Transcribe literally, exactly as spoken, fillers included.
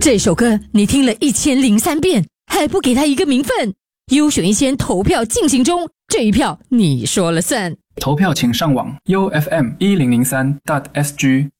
这首歌你听了一千零三遍，还不给他一个名分？优选一千投票进行中，这一票你说了算。 投票请上网 U F M 一零零三 .S G